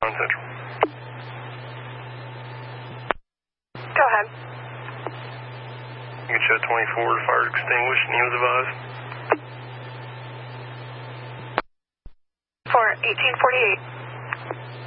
on Central. Go ahead. You can show 24, fire extinguished, name was advised. For 1848.